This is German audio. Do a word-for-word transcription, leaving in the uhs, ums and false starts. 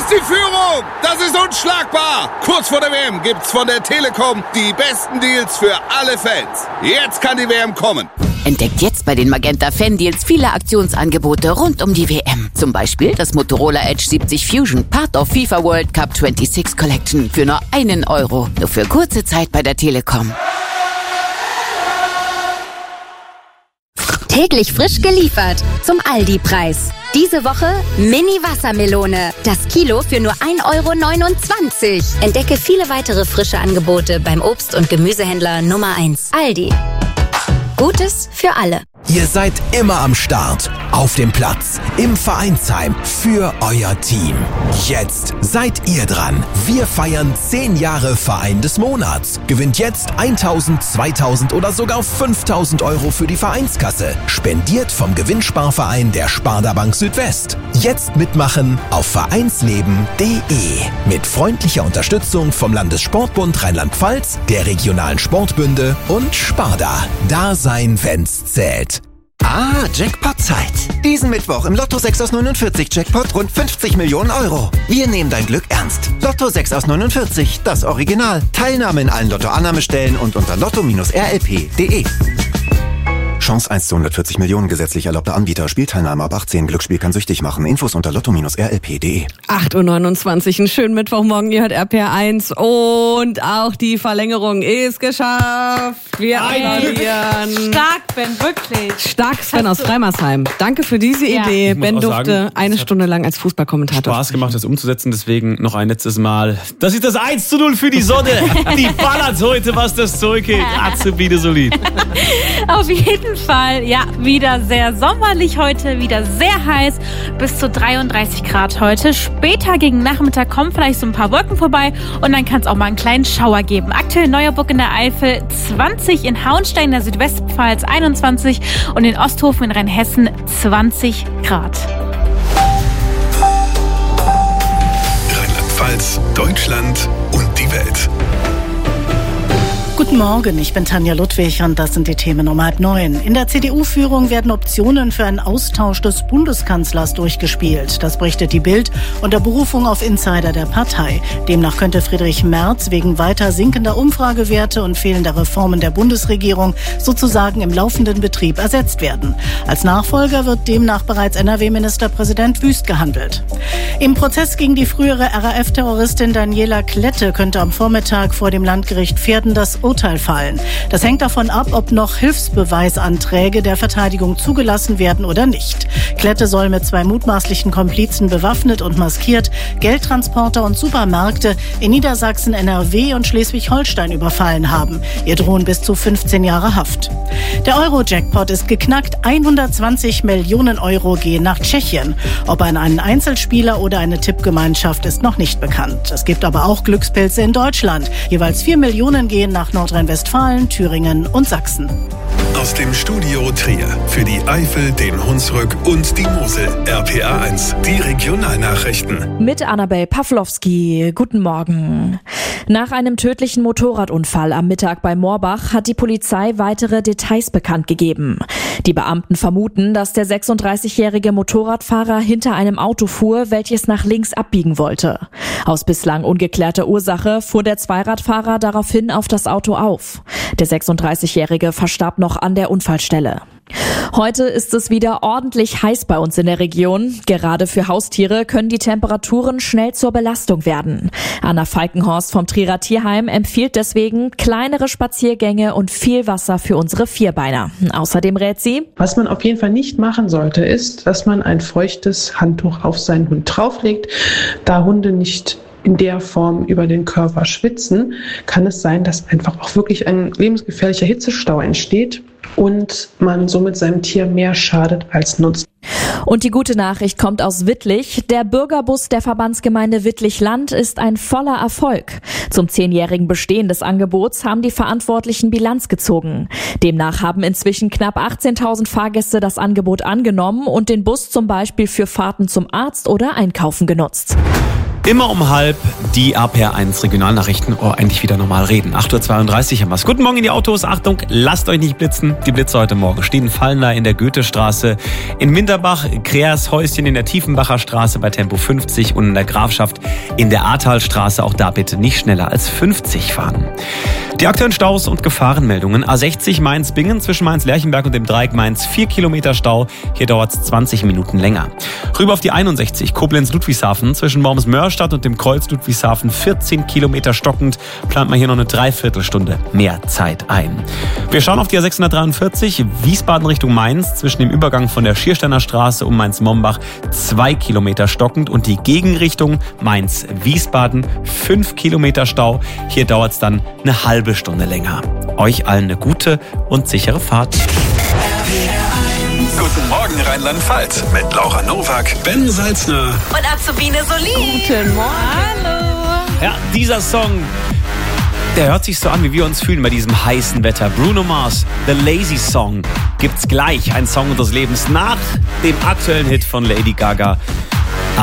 ist die Führung. Das ist unschlagbar. Kurz vor der W M gibt's von der Telekom die besten Deals für alle Fans. Jetzt kann die W M kommen. Entdeckt jetzt bei den Magenta Fan Deals viele Aktionsangebote rund um die W M. Zum Beispiel das Motorola Edge siebzig Fusion, Part of FIFA World Cup sechsundzwanzig Collection für nur einen Euro. Nur für kurze Zeit bei der Telekom. Täglich frisch geliefert zum Aldi-Preis. Diese Woche Mini-Wassermelone. Das Kilo für nur ein Euro neunundzwanzig. Entdecke viele weitere frische Angebote beim Obst- und Gemüsehändler Nummer eins. Aldi. Gutes für alle. Ihr seid immer am Start, auf dem Platz, im Vereinsheim, für euer Team. Jetzt seid ihr dran. Wir feiern zehn Jahre Verein des Monats. Gewinnt jetzt tausend, zweitausend oder sogar fünftausend Euro für die Vereinskasse. Spendiert vom Gewinnsparverein der Sparda Bank Südwest. Jetzt mitmachen auf vereinsleben punkt de. Mit freundlicher Unterstützung vom Landessportbund Rheinland-Pfalz, der regionalen Sportbünde und Sparda. Da sein, wenn's zählt. Ah, Jackpot-Zeit. Diesen Mittwoch im Lotto sechs aus neunundvierzig Jackpot rund fünfzig Millionen Euro. Wir nehmen dein Glück ernst. Lotto sechs aus neunundvierzig, das Original. Teilnahme in allen Lotto-Annahmestellen und unter lotto R L P punkt de. Chance eins zu hundertvierzig Millionen, gesetzlich erlaubter Anbieter. Spielteilnahme ab achtzehn. Glücksspiel kann süchtig machen. Infos unter lotto R L P punkt de. acht Uhr neunundzwanzig, einen schönen Mittwochmorgen. Ihr hört R P R eins und auch die Verlängerung ist geschafft. Wir applaudieren. Stark, Ben, wirklich. Stark, Sven aus Freimersheim. Danke für diese Ja. Idee. Ich muss Ben auch durfte sagen, eine Stunde lang als Fußballkommentator Spaß gemacht, das umzusetzen, deswegen noch ein letztes Mal. Das ist das eins zu null für die Sonne. Die ballert heute, was das Zeug hält. Azubide solid. Auf jeden Fall, ja, wieder sehr sommerlich heute, wieder sehr heiß, bis zu dreiunddreißig Grad heute. Später gegen Nachmittag kommen vielleicht so ein paar Wolken vorbei und dann kann es auch mal einen kleinen Schauer geben. Aktuell Neuerburg in der Eifel zwanzig, in Hauenstein in der Südwestpfalz einundzwanzig und in Osthofen in Rheinhessen zwanzig Grad. Rheinland-Pfalz, Deutschland und die Welt. Guten Morgen, ich bin Tanja Ludwig und das sind die Themen um halb neun. In der C D U-Führung werden Optionen für einen Austausch des Bundeskanzlers durchgespielt. Das berichtet die Bild unter Berufung auf Insider der Partei. Demnach könnte Friedrich Merz wegen weiter sinkender Umfragewerte und fehlender Reformen der Bundesregierung sozusagen im laufenden Betrieb ersetzt werden. Als Nachfolger wird demnach bereits N R W-Ministerpräsident Wüst gehandelt. Im Prozess gegen die frühere R A F-Terroristin Daniela Klette könnte am Vormittag vor dem Landgericht Verden das Urteil fallen. Das hängt davon ab, ob noch Hilfsbeweisanträge der Verteidigung zugelassen werden oder nicht. Klette soll mit zwei mutmaßlichen Komplizen bewaffnet und maskiert Geldtransporter und Supermärkte in Niedersachsen, N R W und Schleswig-Holstein überfallen haben. Ihr drohen bis zu fünfzehn Jahre Haft. Der Euro-Jackpot ist geknackt. hundertzwanzig Millionen Euro gehen nach Tschechien. Ob an einen Einzelspieler oder eine Tippgemeinschaft ist noch nicht bekannt. Es gibt aber auch Glückspilze in Deutschland. Jeweils vier Millionen gehen nach Nordrhein-Westfalen, Thüringen und Sachsen. Aus dem Studio Trier für die Eifel, den Hunsrück und die Mosel. R P R eins, die Regionalnachrichten. Mit Annabel Pawlowski. Guten Morgen. Nach einem tödlichen Motorradunfall am Mittag bei Moorbach hat die Polizei weitere Details bekannt gegeben. Die Beamten vermuten, dass der sechsunddreißigjährige Motorradfahrer hinter einem Auto fuhr, welches nach links abbiegen wollte. Aus bislang ungeklärter Ursache fuhr der Zweiradfahrer daraufhin auf das Auto auf. Der sechsunddreißigjährige verstarb noch an der Unfallstelle. Heute ist es wieder ordentlich heiß bei uns in der Region. Gerade für Haustiere können die Temperaturen schnell zur Belastung werden. Anna Falkenhorst vom Trierer Tierheim empfiehlt deswegen kleinere Spaziergänge und viel Wasser für unsere Vierbeiner. Außerdem rät sie: Was man auf jeden Fall nicht machen sollte, ist, dass man ein feuchtes Handtuch auf seinen Hund drauflegt. Da Hunde nicht in der Form über den Körper schwitzen, kann es sein, dass einfach auch wirklich ein lebensgefährlicher Hitzestau entsteht und man somit seinem Tier mehr schadet als nutzt. Und die gute Nachricht kommt aus Wittlich. Der Bürgerbus der Verbandsgemeinde Wittlich-Land ist ein voller Erfolg. Zum zehnjährigen Bestehen des Angebots haben die Verantwortlichen Bilanz gezogen. Demnach haben inzwischen knapp achtzehntausend Fahrgäste das Angebot angenommen und den Bus zum Beispiel für Fahrten zum Arzt oder Einkaufen genutzt. Immer um halb die R P R eins Regionalnachrichten. Oh, endlich wieder normal reden. acht Uhr zweiunddreißig haben wir's. Guten Morgen in die Autos. Achtung, lasst euch nicht blitzen. Die Blitze heute Morgen stehen fallen da in der Goethestraße, in Minderbach, Kreershäuschen in der Tiefenbacher Straße bei Tempo fünfzig und in der Grafschaft in der Ahrtalstraße. Auch da bitte nicht schneller als fünfzig fahren. Die aktuellen Staus und Gefahrenmeldungen. A sechzig Mainz-Bingen zwischen Mainz-Lerchenberg und dem Dreieck Mainz vier Kilometer Stau. Hier dauert's zwanzig Minuten länger. Rüber auf die einundsechzig Koblenz-Ludwigshafen zwischen Worms-Mörstadt und dem Kreuz Ludwigshafen vierzehn Kilometer stockend. Plant man hier noch eine Dreiviertelstunde mehr Zeit ein. Wir schauen auf die A sechshundertdreiundvierzig Wiesbaden Richtung Mainz zwischen dem Übergang von der Schiersteiner Straße um Mainz-Mombach zwei Kilometer stockend und die Gegenrichtung Mainz-Wiesbaden fünf Kilometer Stau. Hier dauert's dann eine halbe Stunde länger. Euch allen eine gute und sichere Fahrt. Guten Morgen Rheinland-Pfalz mit Laura Nowak, Ben Salzner Und Azubine Solin. Guten Morgen. Hallo. Ja, dieser Song, der hört sich so an, wie wir uns fühlen bei diesem heißen Wetter. Bruno Mars, The Lazy Song, gibt's gleich. Ein Song unseres Lebens nach dem aktuellen Hit von Lady Gaga.